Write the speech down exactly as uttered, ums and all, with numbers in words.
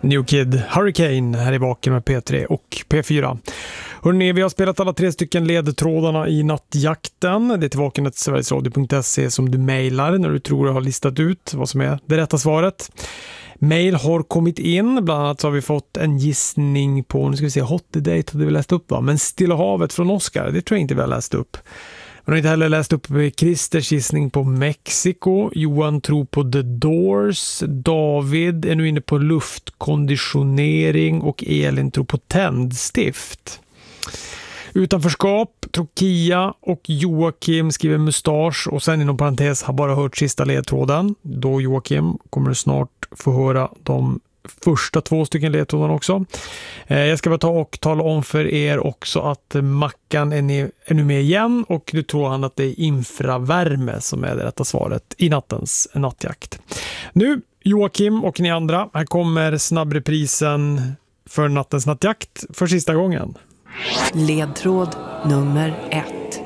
New Kid Hurricane här i baken med P tre och P fyra. Hörrni, vi har spelat alla tre stycken ledtrådarna i nattjakten. Det är tillbaka till sverigesradio punkt se som du mejlar när du tror du har listat ut vad som är det rätta svaret. Mail har kommit in, bland annat så har vi fått en gissning på, nu ska vi se, Hot Date hade vi läst upp va? Men Stilla havet från Oscar, det tror jag inte vi har läst upp. Man har inte heller läst upp Christers gissning på Mexiko. Johan tror på The Doors. David är nu inne på luftkonditionering och Elin tror på tändstift. Utanförskap tror Kia och Joakim skriver mustasch och sen inom parentes har bara hört sista ledtråden. Då Joakim kommer snart få höra de första två stycken ledtrådarna också. Eh, jag ska bara ta och tala om för er också att Mackan är, ni, är nu med igen och nu tror han att det är infravärme som är det rätta svaret i nattens nattjakt. Nu Joakim och ni andra, här kommer snabbreprisen för nattens nattjakt för sista gången. Ledtråd nummer ett.